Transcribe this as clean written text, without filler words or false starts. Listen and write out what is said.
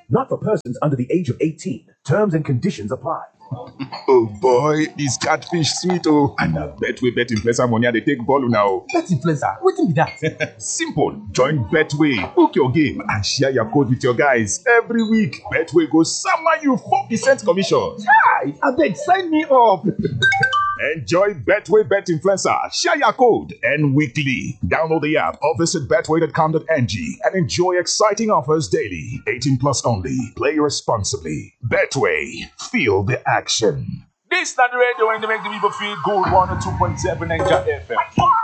Not for persons under the age of 18. Terms and conditions apply. Oh boy, this catfish sweet oh. And I bet influencer money they take ball now. Bet influencer, wetin be that? Simple. Join Betway, book your game, and share your code with your guys every week. Betway goes summer you 4% commission. Hi, abeg sign me up. Enjoy Betway Bet Influencer. Share your code and weekly. Download the app or visit betway.com.ng and enjoy exciting offers daily. 18 plus only. Play responsibly. Betway. Feel the action. This is not the radio when they make the people feel good. 102.7 Ninja FM.